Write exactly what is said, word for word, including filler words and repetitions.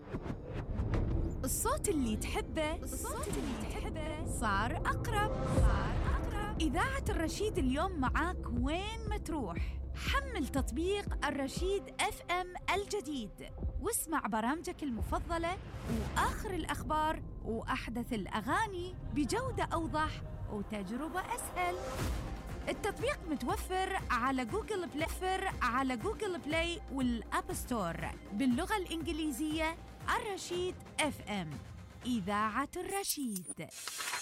الصوت اللي تحبه الصوت اللي تحبه صار أقرب صار أقرب إذاعة الرشيد اليوم معاك وين ما تروح. حمل تطبيق الرشيد اف ام الجديد واسمع برامجك المفضلة وآخر الأخبار وأحدث الأغاني بجودة أوضح وتجربة أسهل. التطبيق متوفر على جوجل بلاي على جوجل بلاي والأب ستور باللغة الإنجليزية. الرشيد اف ام، إذاعة الرشيد.